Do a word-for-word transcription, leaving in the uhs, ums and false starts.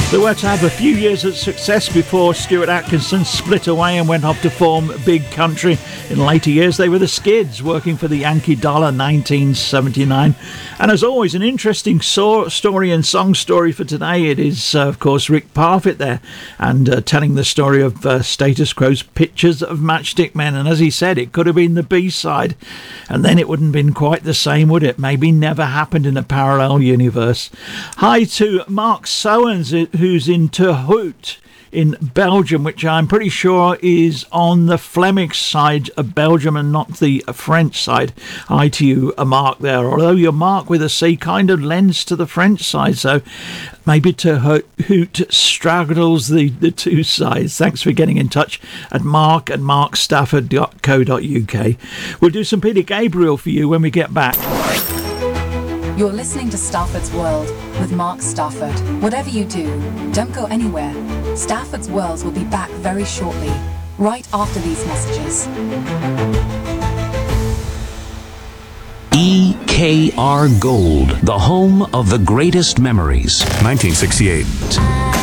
They were to have a few years of success before Stuart Atkinson split away and went off to form Big Country. In later years, they were the Skids, working for the Yankee Dollar nineteen seventy-nine. And as always, an interesting so- story and song story for today. It is, uh, of course, Rick Parfitt there, and uh, telling the story of uh, Status Quo's Pictures of Matchstick Men. And as he said, it could have been the B-side, and then it wouldn't have been quite the same, would it? Maybe never happened in a parallel universe. Hi to Mark Sowens, who's in Ter Hout in Belgium, which I'm pretty sure is on the Flemish side of Belgium and not the French side. Hi to you, a Mark there, although your Mark with a C kind of lends to the French side, so maybe Ter Hout straddles the, the two sides. Thanks for getting in touch at mark at mark stafford dot co dot uk. We'll do some Peter Gabriel for you when we get back. You're listening to Stafford's World with Mark Stafford. Whatever you do, don't go anywhere. Stafford's World will be back very shortly, right after these messages. E K R Gold, the home of the greatest memories. nineteen sixty-eight.